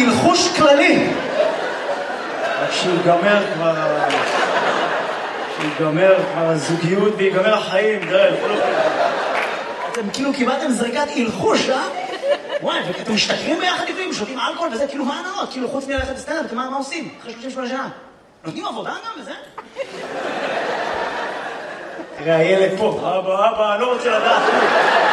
הלחוש כללי. כשיגמר כבר הזוגיות ויגמר החיים, אתם כאילו קיבלתם זריקת הלחוש, אה? וואי, ואתם משתכרים ביחד לפעמים, שותים אלכוהול וזה, כאילו מה הנאות? כאילו חוץ מללכת לסטנדאפ, מה עושים? אחרי 38 שנה. נותנים עבודה גם וזה? תראה, הילד פה, אבא, אני לא רוצה לדעת.